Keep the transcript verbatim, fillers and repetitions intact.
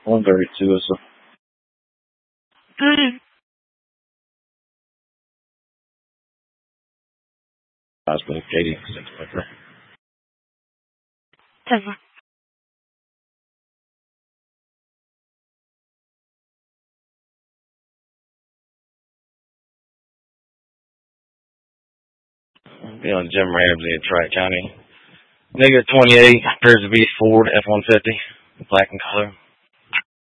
one thirty-two or so. Hospital, Katie, six point three. Tesla. Be on Jim Ramsey in Tri County. Negative twenty-eight, appears to be Ford F one fifty, black in color.